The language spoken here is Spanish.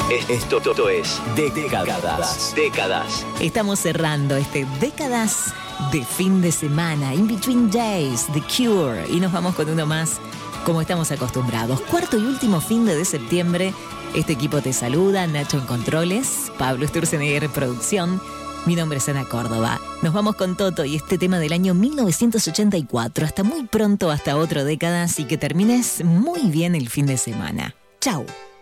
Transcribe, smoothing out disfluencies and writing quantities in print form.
Esto es Décadas. Décadas. Estamos cerrando este Décadas de fin de semana, In Between Days, The Cure, y nos vamos con uno más, como estamos acostumbrados. Cuarto y último fin de septiembre. Este equipo te saluda, Nacho en controles, Pablo Sturzenegger en producción. Mi nombre es Ana Córdoba. Nos vamos con Toto y este tema del año 1984. Hasta muy pronto, hasta otro Décadas, y que termines muy bien el fin de semana. Chau.